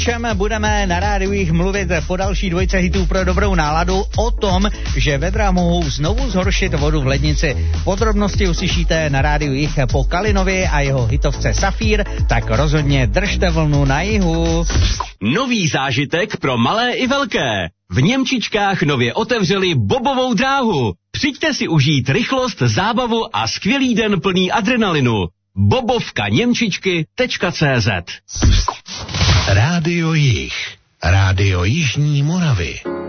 Čem budeme na rádiu jich mluvit po další dvojce hitů pro dobrou náladu o tom, že vedra mohou znovu zhoršit vodu v lednici. Podrobnosti uslyšíte na rádiu jich po Kalinovi a jeho hitovce Safír, tak rozhodně držte vlnu na jihu. Nový zážitek pro malé i velké. V Němčičkách nově otevřeli bobovou dráhu. Přijďte si užít rychlost, zábavu a skvělý den plný adrenalinu. bobovkaněmčičky.cz Rádio Jih. Rádio Jižní Moravy.